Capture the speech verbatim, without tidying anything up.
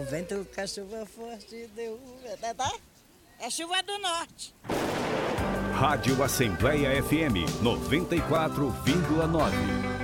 vento com a chuva forte derruba, tá, tá? É chuva do norte. Rádio Assembleia F M noventa e quatro vírgula nove.